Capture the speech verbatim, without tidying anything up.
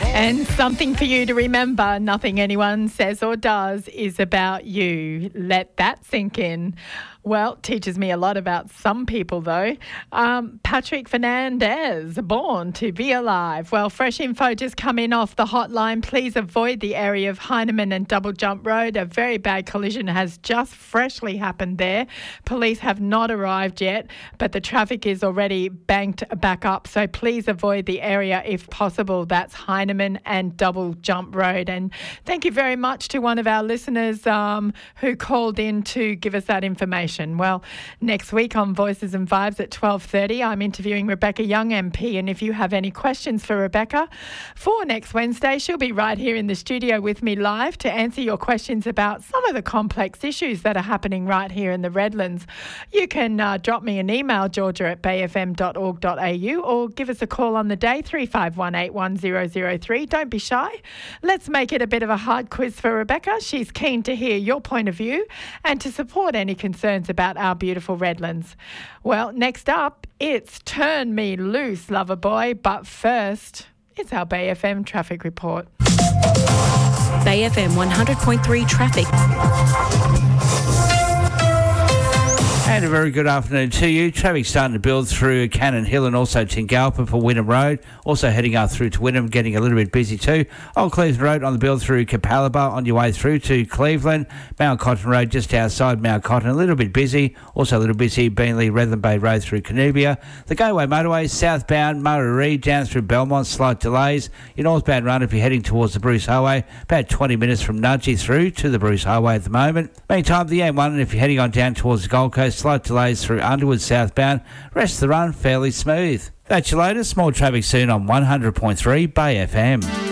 And something for you to remember, nothing anyone says or does is about you. Let that sink in. Well, teaches me a lot about some people, though. Um, Patrick Fernandez, born to be alive. Well, fresh info just come in off the hotline. Please avoid the area of Heinemann and Double Jump Road. A very bad collision has just freshly happened there. Police have not arrived yet, but the traffic is already banked back up. So please avoid the area if possible. That's Heinemann and Double Jump Road. And thank you very much to one of our listeners um, who called in to give us that information. Well, next week on Voices and Vibes at twelve thirty, I'm interviewing Rebecca Young M P, and if you have any questions for Rebecca for next Wednesday, she'll be right here in the studio with me live to answer your questions about some of the complex issues that are happening right here in the Redlands. You can uh, drop me an email, georgia at bay f m dot org dot a u, or give us a call on the day, three five one eight one zero zero three. Don't be shy. Let's make it a bit of a hard quiz for Rebecca. She's keen to hear your point of view and to support any concerns about our beautiful Redlands. Well, next up, it's Turn Me Loose, lover boy. But first, it's our Bay F M traffic report. Bay F M one hundred point three traffic. And a very good afternoon to you. Traffic starting to build through Cannon Hill and also Tingalpa for Wynnum Road. Also heading up through to Wynnum, getting a little bit busy too. Old Cleveland Road on the build through Capalaba on your way through to Cleveland. Mount Cotton Road just outside Mount Cotton, a little bit busy. Also a little busy, Beenleigh, Redland Bay Road through Canubia. The Gateway Motorway, southbound Murray Reed down through Belmont, slight delays. Your northbound run if you're heading towards the Bruce Highway, about twenty minutes from Nudgee through to the Bruce Highway at the moment. Meantime, the M one, if you're heading on down towards the Gold Coast, slight delays through Underwood southbound. Rest of the run fairly smooth. That's your latest. More traffic soon on one hundred point three Bay F M.